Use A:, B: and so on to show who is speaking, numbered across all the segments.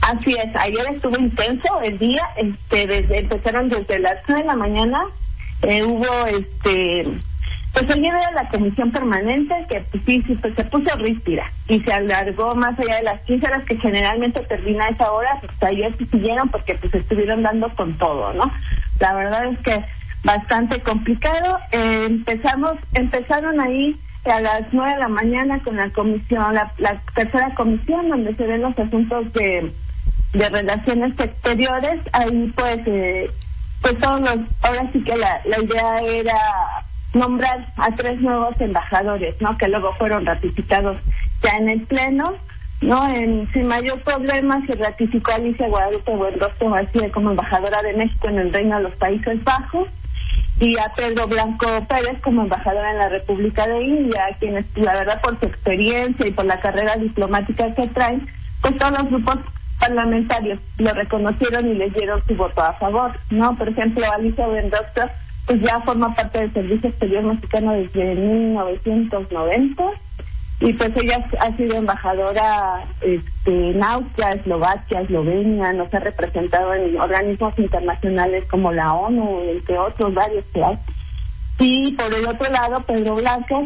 A: Así es, ayer estuvo intenso el día, empezaron desde las 9 de la mañana, hubo pues ayer era la comisión permanente que pues se puso ríspida y se alargó más allá de las 15 horas que generalmente termina esa hora, pues ayer se siguieron porque pues estuvieron dando con todo, ¿no? La verdad es que bastante complicado. Empezaron ahí a las 9 de la mañana con la comisión, la tercera comisión donde se ven los asuntos de relaciones exteriores. Ahí pues ahora sí que la idea era nombrar a 3 nuevos embajadores, ¿no? Que luego fueron ratificados ya en el pleno, ¿no? Sin mayor problema se ratificó a Alicia Guadalupe Buendrostro García como embajadora de México en el Reino de los Países Bajos y a Pedro Blanco Pérez como embajadora en la República de India, a quienes la verdad por su experiencia y por la carrera diplomática que traen, pues todos los grupos parlamentarios lo reconocieron y les dieron su voto a favor, ¿no? Por ejemplo, Alicia Buendrostro pues ya forma parte del Servicio Exterior Mexicano desde 1990 y pues ella ha sido embajadora en Austria, Eslovaquia, Eslovenia, nos ha representado en organismos internacionales como la ONU, entre otros varios que hay. Y por el otro lado, Pedro Blanco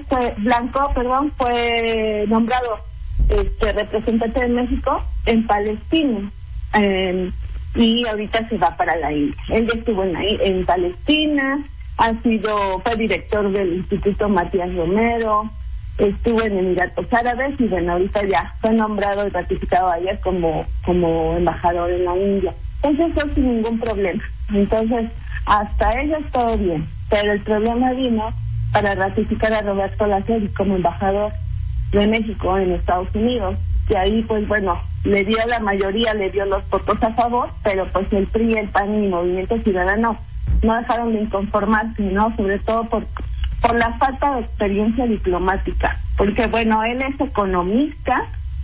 A: fue nombrado representante de México en Palestina. Y ahorita se va para la India. Él ya estuvo en Palestina, fue director del Instituto Matías Romero, estuvo en Emiratos Árabes y bueno, ahorita ya fue nombrado y ratificado ayer como embajador en la India. Entonces eso sin ningún problema. Entonces, hasta ellos todo bien. Pero el problema vino para ratificar a Roberto Lacerda como embajador de México en Estados Unidos. Y ahí pues bueno, le dio los votos a favor, pero pues el PRI, el PAN y Movimiento Ciudadano no dejaron de inconformarse, ¿no? Sobre todo por la falta de experiencia diplomática, porque bueno, él es economista,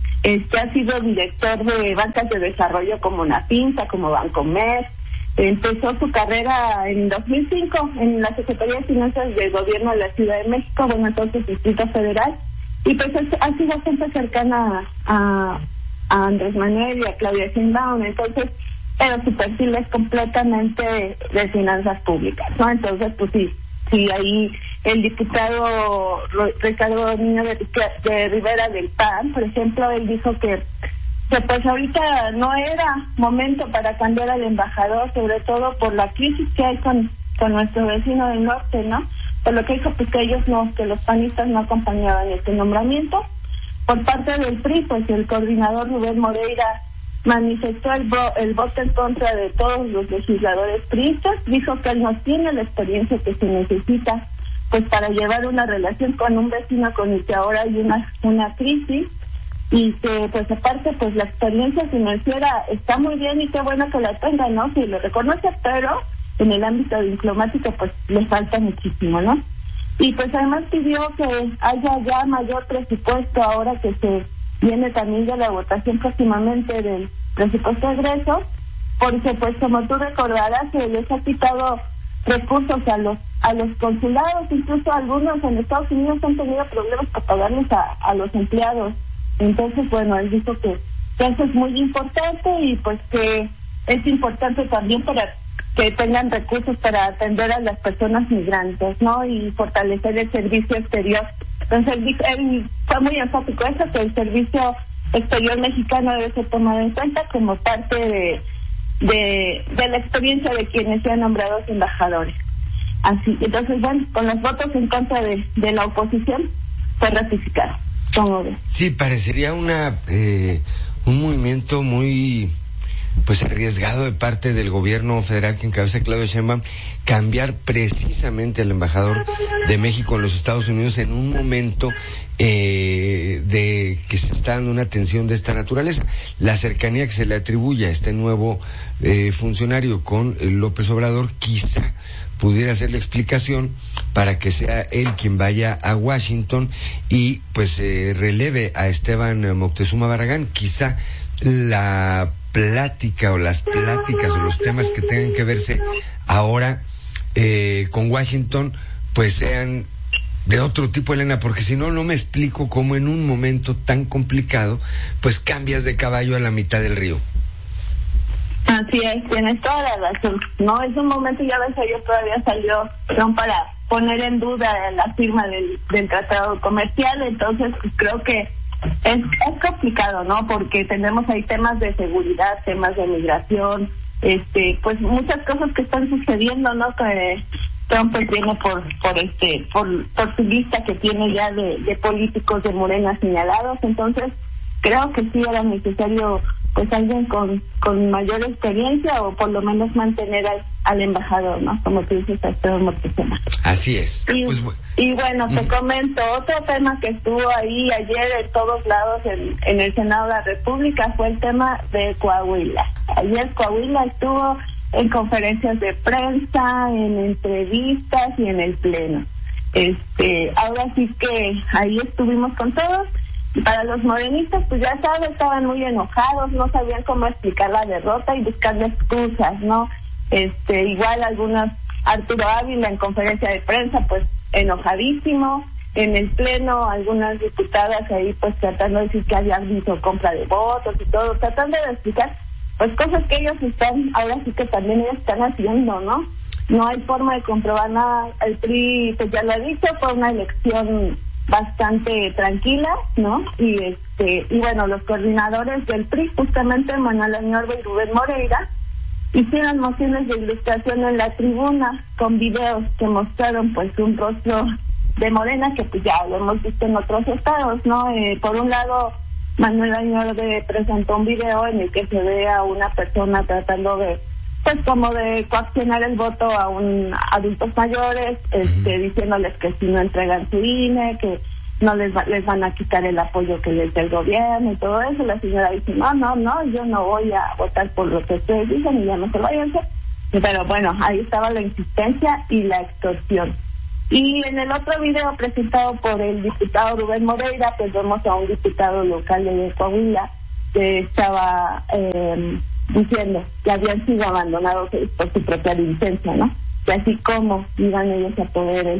A: ha sido director de bancas de desarrollo como Napinsa, como Bancomer, empezó su carrera en 2005 en la Secretaría de Finanzas del Gobierno de la Ciudad de México, bueno, entonces Distrito Federal, y pues ha sido gente cercana a Andrés Manuel y a Claudia Sheinbaum, entonces, pero su perfil es completamente de finanzas públicas, ¿no? Entonces, pues sí, ahí el diputado Ricardo Niño de Rivera del PAN, por ejemplo, él dijo que pues ahorita no era momento para cambiar al embajador, sobre todo por la crisis que hay con nuestro vecino del norte, ¿no? Por lo que dijo pues que los panistas no acompañaban este nombramiento. Por parte del PRI, pues el coordinador Rubén Moreira manifestó el voto en contra de todos los legisladores priistas, dijo que él no tiene la experiencia que se necesita pues para llevar una relación con un vecino con el que ahora hay una crisis, y que pues aparte pues la experiencia financiera está muy bien y qué bueno que la tenga, ¿no? Si lo reconoce, pero en el ámbito diplomático pues le falta muchísimo, ¿no? Y pues además pidió que haya ya mayor presupuesto ahora que se viene también de la votación próximamente del presupuesto de egresos, porque pues como tú recordarás se les ha quitado recursos a los consulados, incluso algunos en Estados Unidos han tenido problemas para pagarles a los empleados. Entonces bueno, él dijo que eso es muy importante y pues que es importante también para que tengan recursos para atender a las personas migrantes, ¿no? Y fortalecer el servicio exterior. Entonces él fue muy enfático eso, que el servicio exterior mexicano debe ser tomado en cuenta como parte de la experiencia de quienes sean nombrados embajadores. Así, entonces bueno, con los votos en contra de la oposición fue ratificado. ¿Cómo ves?
B: Sí, parecería un movimiento muy pues arriesgado de parte del gobierno federal que encabeza Claudia Sheinbaum, cambiar precisamente al embajador de México en los Estados Unidos en un momento de que se está dando una tensión de esta naturaleza. La cercanía que se le atribuye a este nuevo funcionario con López Obrador quizá pudiera ser la explicación para que sea él quien vaya a Washington y pues releve a Esteban Moctezuma Barragán. Quizá la plática o las pláticas o los temas que tengan que verse ahora con Washington pues sean de otro tipo, Elena, porque si no, no me explico cómo en un momento tan complicado pues cambias de caballo a la mitad del río.
A: Así es, tienes toda la razón. No, es un momento, ya ves, ayer todavía salió Trump para poner en duda la firma del tratado comercial, entonces creo que es complicado, ¿no? Porque tenemos ahí temas de seguridad, temas de migración, pues muchas cosas que están sucediendo, ¿no? Que Trump tiene por su lista que tiene ya de políticos de Morena señalados, entonces creo que sí era necesario pues alguien con mayor experiencia o por lo menos mantener al embajador, ¿no? Como tú dices, Alfredo Moctezuma.
B: Así es.
A: Y bueno, te comento, otro tema que estuvo ahí ayer en todos lados en el Senado de la República fue el tema de Coahuila. Ayer Coahuila estuvo en conferencias de prensa, en entrevistas y en el pleno. Ahora sí que ahí estuvimos con todos. Para los morenistas, pues ya sabes, estaban muy enojados, no sabían cómo explicar la derrota y buscando excusas, ¿no? Igual algunas, Arturo Ávila en conferencia de prensa, pues enojadísimo. En el pleno, algunas diputadas ahí, pues tratando de decir que habían visto compra de votos y todo, tratando de explicar, pues cosas que ellos están, ahora sí que también ellos están haciendo, ¿no? No hay forma de comprobar nada. El PRI, pues ya lo he dicho, fue una elección bastante tranquila, ¿no? Y bueno, los coordinadores del PRI, justamente Manuel Añorbe y Rubén Moreira, hicieron mociones de ilustración en la tribuna con videos que mostraron pues un rostro de Morena que pues ya lo hemos visto en otros estados, ¿no? Por un lado, Manuel Añorbe presentó un video en el que se ve a una persona tratando de pues como de coaccionar el voto a adultos mayores, diciéndoles que si no entregan su INE, que no les van a quitar el apoyo que les da el gobierno y todo eso. La señora dice, no, yo no voy a votar por lo que ustedes dicen y ya no se váyanse. Pero bueno, ahí estaba la insistencia y la extorsión. Y en el otro video presentado por el diputado Rubén Moreira, pues vemos a un diputado local de Coahuila que estaba diciendo que habían sido abandonados por su propia licencia, ¿no? Y así como iban ellos a poder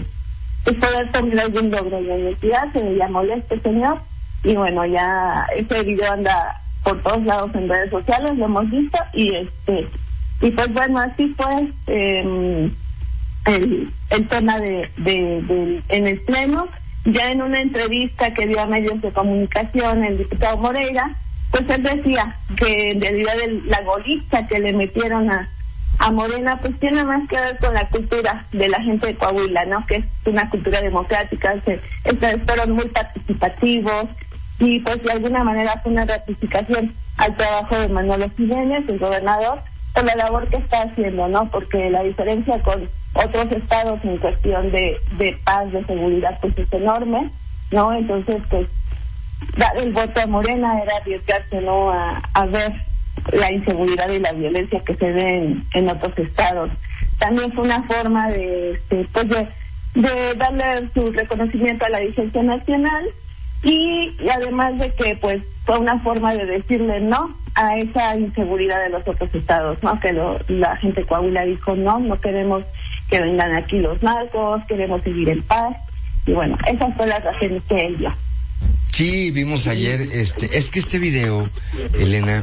A: poder tener algún logro de identidad, se veía molesto el señor, y bueno, ya ese video anda por todos lados en redes sociales, lo hemos visto, y pues bueno, así fue el tema en el pleno. Ya en una entrevista que dio a medios de comunicación el diputado Moreira, pues él decía que en realidad la goliza que le metieron a Morena pues tiene más que ver con la cultura de la gente de Coahuila, ¿no? Que es una cultura democrática, fueron muy participativos y pues de alguna manera fue una ratificación al trabajo de Manolo Jiménez, el gobernador, por la labor que está haciendo, ¿no? Porque la diferencia con otros estados en cuestión de paz, de seguridad, pues es enorme, ¿no? Entonces, pues dar el voto a Morena era arriesgarse, ¿no? A ver la inseguridad y la violencia que se ve en otros estados. También fue una forma de darle su reconocimiento a la dirigencia nacional y además de que pues fue una forma de decirle no a esa inseguridad de los otros estados, ¿no? Que la gente de Coahuila dijo no queremos que vengan aquí los narcos, queremos seguir en paz, y bueno, esas fueron las razones que él dio.
B: Sí, vimos ayer, es que este video, Elena,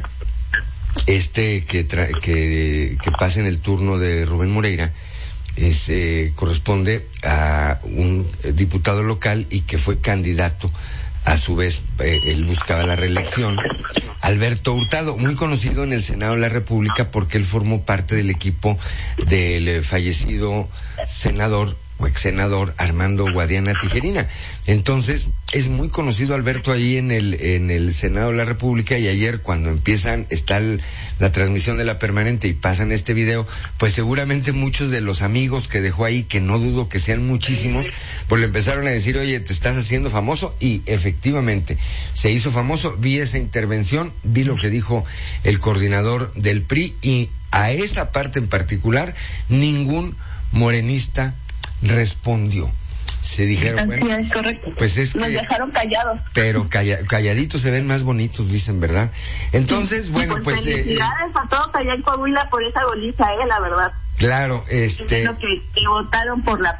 B: que pasa en el turno de Rubén Moreira, corresponde a un diputado local y que fue candidato, a su vez, él buscaba la reelección, Alberto Hurtado, muy conocido en el Senado de la República porque él formó parte del equipo del fallecido senador o ex senador Armando Guadiana Tijerina. Entonces, es muy conocido Alberto ahí en el Senado de la República, y ayer cuando está la transmisión de la permanente y pasan este video, pues seguramente muchos de los amigos que dejó ahí, que no dudo que sean muchísimos, pues le empezaron a decir, oye, te estás haciendo famoso, y efectivamente se hizo famoso. Vi esa intervención, vi lo que dijo el coordinador del PRI, y a esa parte en particular ningún morenista respondió. Se dijeron, bueno,
A: es correcto.
B: Pues es que
A: nos dejaron callados.
B: Pero calladitos se ven más bonitos, dicen, ¿verdad? Entonces, bueno, pues
A: felicidades a todos allá en Coahuila por esa goliza, la verdad.
B: Claro,
A: que votaron por la paz.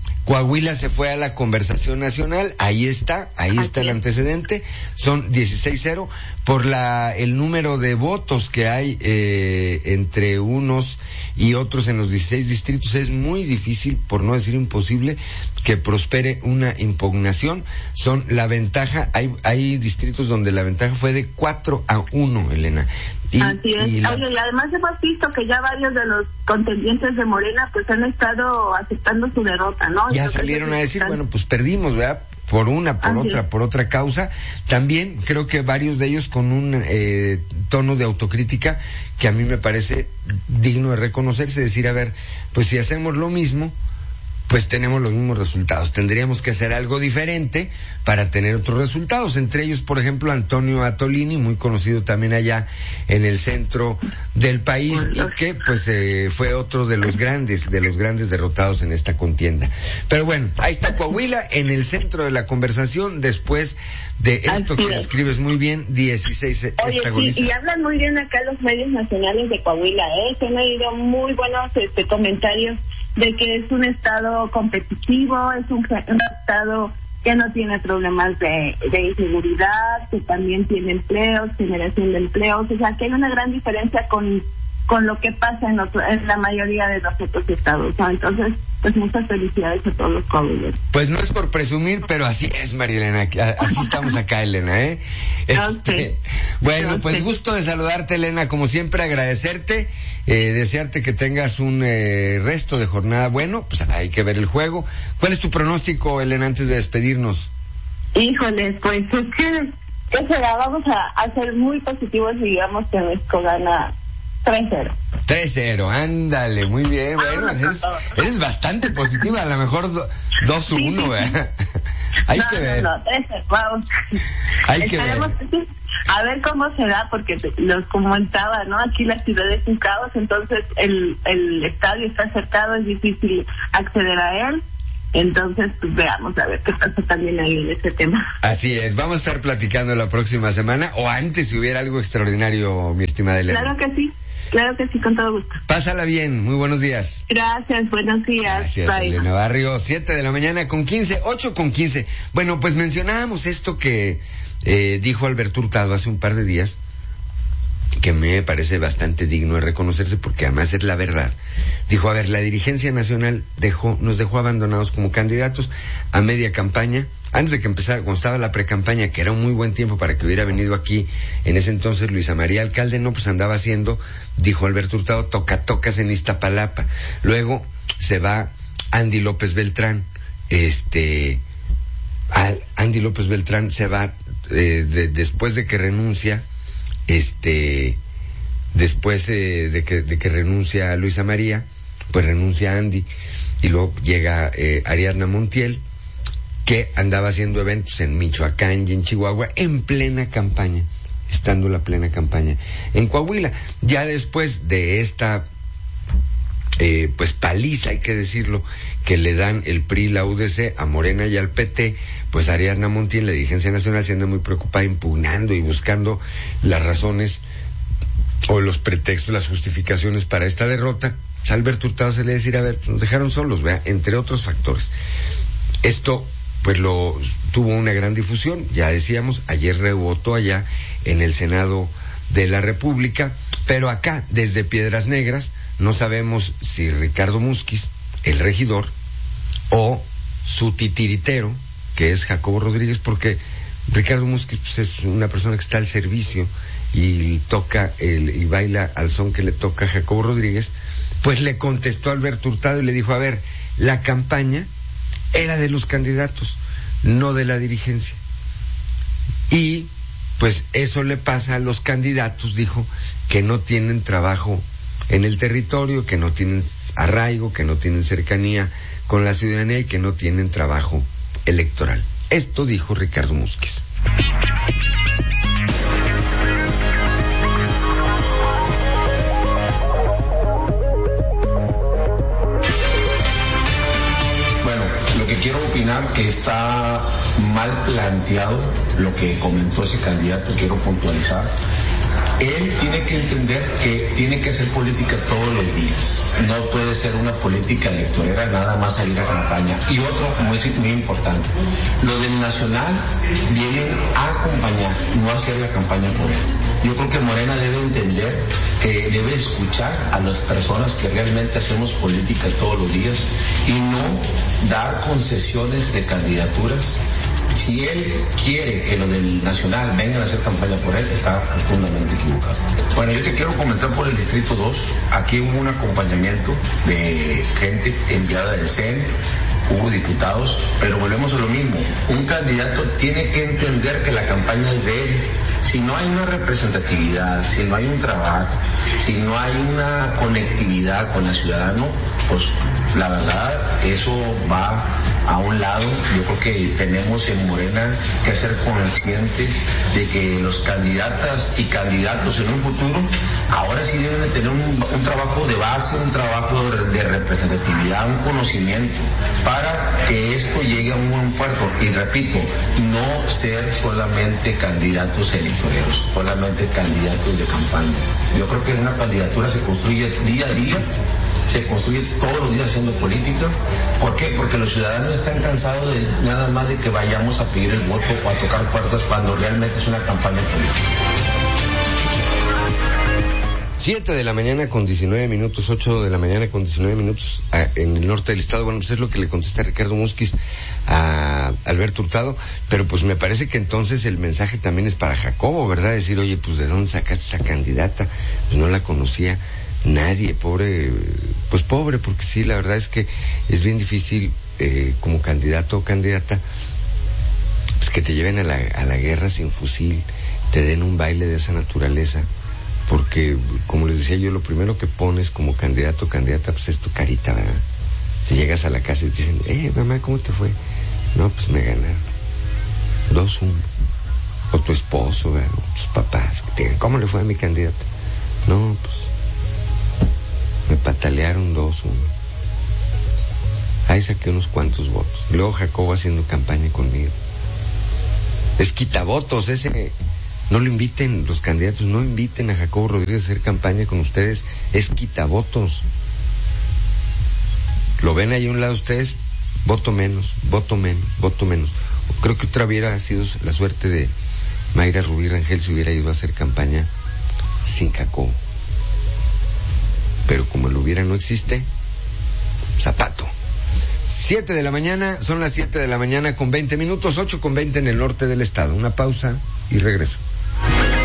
B: Coahuila se fue a la conversación nacional, ahí está el antecedente, son 16-0, por el número de votos que hay entre unos y otros en los 16 distritos. Es muy difícil, por no decir imposible, que prospere una impugnación. Son la ventaja, hay distritos donde la ventaja fue de 4-1, Elena.
A: Así es. Oye, y además hemos visto que ya varios de los contendientes de Morena pues han estado aceptando su derrota, ¿no?
B: Ya salieron a decir, bueno, pues perdimos, ¿verdad? Por otra causa. También creo que varios de ellos con un tono de autocrítica que a mí me parece digno de reconocerse, decir, a ver, pues si hacemos lo mismo, pues tenemos los mismos resultados. Tendríamos que hacer algo diferente para tener otros resultados. Entre ellos, por ejemplo, Antonio Atolini, muy conocido también allá en el centro del país, y que pues fue otro de los grandes derrotados en esta contienda. Pero bueno, ahí está Coahuila en el centro de la conversación después de esto que describes muy bien, 16 protagonistas.
A: Y hablan muy bien acá los medios nacionales de Coahuila, se han oído muy buenos comentarios de que es un estado competitivo, es un estado que no tiene problemas de inseguridad, que también tiene empleos, generación de empleos, o sea que hay una gran diferencia con lo que pasa en la mayoría de los otros estados, ¿no? Entonces, pues muchas felicidades a todos los coahuilenses.
B: Pues no es por presumir, pero así es, María Elena, así estamos acá, Elena, Bueno, pues gusto de saludarte, Elena, como siempre agradecerte, desearte que tengas un resto de jornada bueno, pues hay que ver el juego. ¿Cuál es tu pronóstico, Elena, antes de despedirnos?
A: Híjoles, pues es que, ¿qué será? Vamos a ser muy positivos y digamos que México gana 3-0.
B: 3-0, ándale, muy bien. Bueno, eres bastante positiva, a lo mejor 2-1, ¿verdad? Hay que ver.
A: No, 3-0, vamos.
B: Hay que ver.
A: A ver cómo se da, porque los comentaba, ¿no? Aquí la ciudad es un caos, entonces el estadio está cercado, es difícil acceder a él. Entonces, pues veamos a ver qué pasa también ahí en ese tema.
B: Así es, vamos a estar platicando la próxima semana, o antes si hubiera algo extraordinario, mi estimada Elena.
A: Claro que sí, con todo gusto.
B: Pásala bien, muy buenos días.
A: Gracias, buenos días.
B: Gracias, bye. Elena Barrio, 7:15, 8:15. Bueno, pues mencionábamos esto que dijo Alberto Hurtado hace un par de días, que me parece bastante digno de reconocerse porque además es la verdad. Dijo, a ver, la dirigencia nacional nos dejó abandonados como candidatos a media campaña. Antes de que empezara, cuando estaba la precampaña, que era un muy buen tiempo para que hubiera venido aquí, en ese entonces Luisa María Alcalde, no, pues andaba haciendo, dijo Alberto Hurtado, tocas en Iztapalapa. Luego se va Andy López Beltrán, Andy López Beltrán se va después de que renuncia, después de que renuncia a Luisa María, pues renuncia Andy, y luego llega Ariadna Montiel, que andaba haciendo eventos en Michoacán y en Chihuahua en plena campaña, estando la plena campaña en Coahuila. Ya después de esta pues paliza, hay que decirlo, que le dan el PRI, la UDC, a Morena y al PT, pues Ariadna Montiel, la dirigencia nacional, se anda muy preocupada, impugnando y buscando las razones o los pretextos, las justificaciones para esta derrota. A Alberto Hurtado se le decir, a ver, nos dejaron solos, ¿vea? Entre otros factores. Esto pues tuvo una gran difusión, ya decíamos, ayer rebotó allá en el Senado de la República, pero acá, desde Piedras Negras, no sabemos si Ricardo Musquiz, el regidor, o su titiritero, que es Jacobo Rodríguez, porque Ricardo Musquiz pues, es una persona que está al servicio y toca y baila al son que le toca a Jacobo Rodríguez, pues le contestó a Alberto Hurtado y le dijo, a ver, la campaña era de los candidatos, no de la dirigencia. Y pues eso le pasa a los candidatos, dijo, que no tienen trabajo en el territorio, que no tienen arraigo, que no tienen cercanía con la ciudadanía y que no tienen trabajo electoral. Esto dijo Ricardo Musquiz.
C: Quiero opinar que está mal planteado lo que comentó ese candidato, quiero puntualizar. Él tiene que entender que tiene que hacer política todos los días. No puede ser una política electorera nada más salir a campaña. Y otro muy importante, lo del nacional vienen a acompañar, no a hacer la campaña por él. Yo creo que Morena debe entender que debe escuchar a las personas que realmente hacemos política todos los días y no dar concesiones de candidaturas. Si él quiere que lo del nacional vengan a hacer campaña por él, está profundamente equivocado. Bueno, yo te quiero comentar por el Distrito 2. Aquí hubo un acompañamiento de gente enviada del CEN, hubo diputados, pero volvemos a lo mismo. Un candidato tiene que entender que la campaña es de él. Si no hay una representatividad, si no hay un trabajo, si no hay una conectividad con el ciudadano, pues la verdad eso va a un lado. Yo creo que tenemos en Morena que ser conscientes de que los candidatas y candidatos en un futuro ahora sí deben de tener un trabajo de base, un trabajo de representatividad, un conocimiento para que esto llegue a un buen puerto. Y repito, no ser solamente candidatos electoreros, solamente candidatos de campaña. Yo creo que una candidatura se construye día a día, se construye todos los días haciendo política. ¿Por qué? Porque los ciudadanos están cansados de nada más de que vayamos a pedir el voto o a tocar puertas cuando realmente es una campaña política.
B: 7 de la mañana con 19 minutos, 8 de la mañana con 19 minutos en el norte del estado. Bueno, pues es lo que le contesta Ricardo Musquiz a Alberto Hurtado, pero pues me parece que entonces el mensaje también es para Jacobo, ¿verdad? Decir, oye, pues ¿de dónde sacaste esa candidata? Pues no la conocía nadie, pobre, pues pobre, porque sí, la verdad es que es bien difícil como candidato o candidata, pues que te lleven a la guerra sin fusil, te den un baile de esa naturaleza. Porque, como les decía yo, lo primero que pones como candidato o candidata, pues es tu carita, ¿verdad? Te llegas a la casa y te dicen, mamá, ¿cómo te fue? No, pues me ganaron 2-1. O tu esposo, ¿verdad? O tus papás, que te digan, ¿cómo le fue a mi candidato? No, pues me patalearon 2-1. Ahí saqué unos cuantos votos. Luego Jacobo haciendo campaña conmigo. Es quitavotos ese. No lo inviten, los candidatos, no inviten a Jacobo Rodríguez a hacer campaña con ustedes, es quitavotos. Lo ven ahí a un lado ustedes, voto menos. Creo que otra hubiera sido la suerte de Mayra Rubí Rangel si hubiera ido a hacer campaña sin Jacobo. Pero como el hubiera no existe, zapato. 7 de la mañana, son las 7 de la mañana con 20 minutos, 8 con 20 en el norte del estado. Una pausa y regreso.